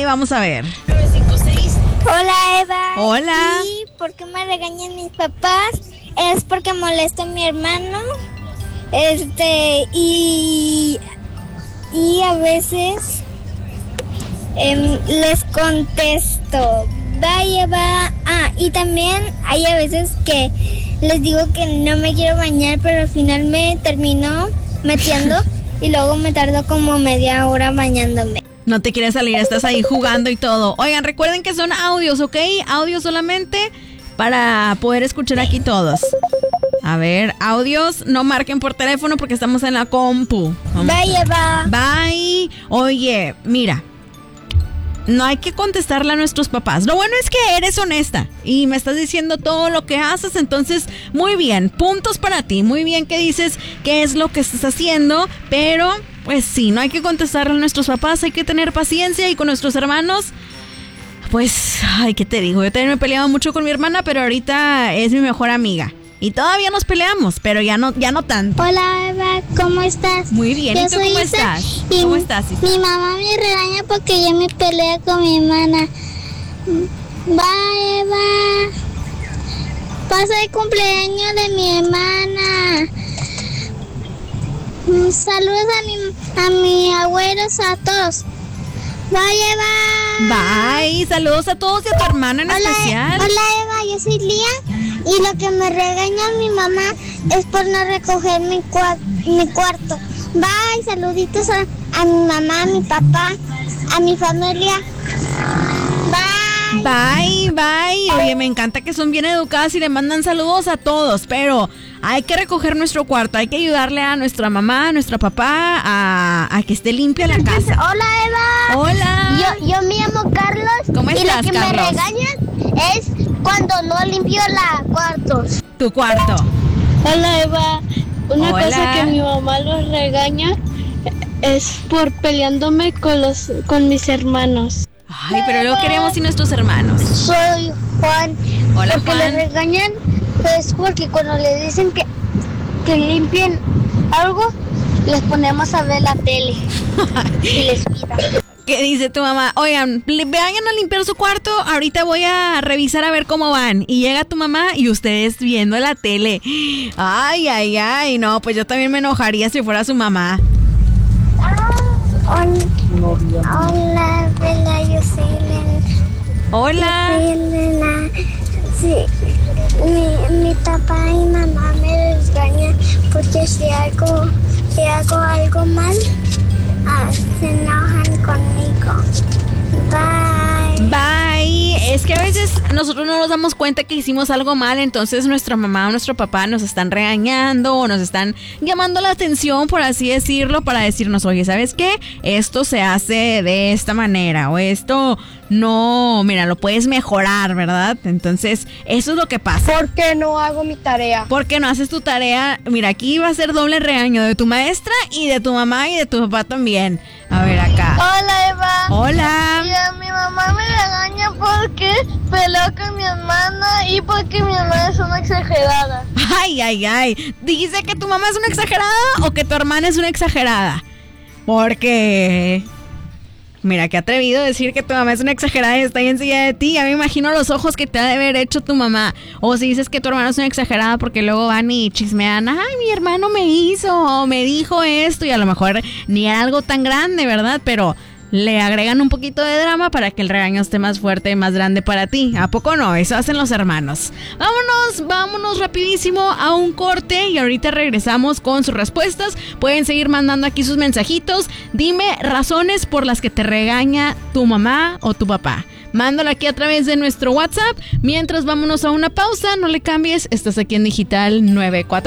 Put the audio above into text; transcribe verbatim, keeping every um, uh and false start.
y vamos a ver. Hola, Eva. Hola. ¿Y por qué me regañan mis papás? Es porque molesto a mi hermano. Este, y, y a veces eh, les contesto. Bye, Eva. Ah, y también hay a veces que les digo que no me quiero bañar, pero al final me termino metiendo y luego me tardo como media hora bañándome. No te quieres salir, estás ahí jugando y todo. Oigan, recuerden que son audios, ¿ok? Audios solamente para poder escuchar aquí todos. A ver, audios, no marquen por teléfono porque estamos en la compu. Vamos. Bye, Eva. Bye. Oye, mira, no hay que contestarle a nuestros papás. Lo bueno es que eres honesta y me estás diciendo todo lo que haces, entonces muy bien, puntos para ti. Muy bien que dices qué es lo que estás haciendo, pero pues sí, no hay que contestarle a nuestros papás, hay que tener paciencia. Y con nuestros hermanos, pues, ay, ¿qué te digo? Yo también me he peleado mucho con mi hermana, pero ahorita es mi mejor amiga. Y todavía nos peleamos, pero ya no, ya no tanto. Hola, Eva, ¿cómo estás? Muy bien, yo ¿y tú cómo Isa, estás? Y ¿Cómo estás, Isa? Mi mamá me regaña porque yo me peleo con mi hermana. Bye, Eva. Pasa el cumpleaños de mi hermana. Saludos a mi, a mi abuelos, a todos. Bye, Eva. Bye, saludos a todos y a tu hermana en hola, especial. Hola, Eva, yo soy Lía. Y lo que me regaña mi mamá es por no recoger mi, cua- mi cuarto. Bye, saluditos a, a mi mamá, a mi papá, a mi familia. Bye. Bye, bye. Oye, me encanta que son bien educadas y le mandan saludos a todos, pero hay que recoger nuestro cuarto, hay que ayudarle a nuestra mamá, a nuestro papá, a, a que esté limpia la casa. Hola, Eva. Hola. Yo, yo me llamo Carlos. ¿Cómo y estás, lo que Carlos? me regañan es cuando no limpio la cuartos. Tu cuarto. Hola, Eva. Una Hola. cosa que mi mamá los regaña es por peleándome con los con mis hermanos. Ay, pero luego queremos y nuestros hermanos. Soy Juan. Hola, porque Juan. les regañan es porque cuando les dicen que, que limpien algo, les ponemos a ver la tele y les pida. ¿Qué dice tu mamá? Oigan, le- vayan a limpiar su cuarto, ahorita voy a revisar a ver cómo van. Y llega tu mamá y ustedes viendo la tele. Ay, ay, ay, no, pues yo también me enojaría si fuera su mamá. Hola, hola, Bella, yo soy Elena. Hola. Yo soy Elena. Sí, mi, mi papá y mamá me regañan porque si hago, si hago algo mal, ah, se enojan conmigo. Bye. Bye. Es que a veces nosotros no nos damos cuenta que hicimos algo mal, entonces nuestra mamá o nuestro papá nos están regañando o nos están llamando la atención, por así decirlo, para decirnos, oye, ¿sabes qué? Esto se hace de esta manera o esto no, mira, lo puedes mejorar, ¿verdad? Entonces, eso es lo que pasa. ¿Por qué no hago mi tarea? Porque no haces tu tarea. Mira, aquí va a ser doble regaño de tu maestra y de tu mamá y de tu papá también. A ver acá. Hola, Eva. Hola. Y mi mamá me regaña porque peleo con mi hermana y porque mi hermana es una exagerada. Ay, ay, ay. ¿Dice que tu mamá es una exagerada o que tu hermana es una exagerada? Porque... Mira, qué atrevido decir que tu mamá es una exagerada y está ahí enseguida de ti. Ya me imagino los ojos que te ha de haber hecho tu mamá. O si dices que tu hermano es una exagerada porque luego van y chismean. Ay, mi hermano me hizo o me dijo esto. Y a lo mejor ni era algo tan grande, ¿verdad? Pero le agregan un poquito de drama para que el regaño esté más fuerte y más grande para ti. ¿A poco no? Eso hacen los hermanos. Vámonos, vámonos rapidísimo a un corte y ahorita regresamos con sus respuestas. Pueden seguir mandando aquí sus mensajitos. Dime razones por las que te regaña tu mamá o tu papá. Mándalo aquí a través de nuestro WhatsApp. Mientras vámonos a una pausa, no le cambies. Estás aquí en Digital noventa y cuatro.